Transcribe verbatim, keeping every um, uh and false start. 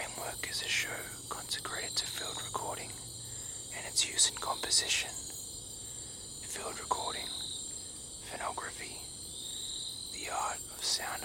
Framework is a show consecrated to field recording and its use in composition, field recording, phonography, the art of sound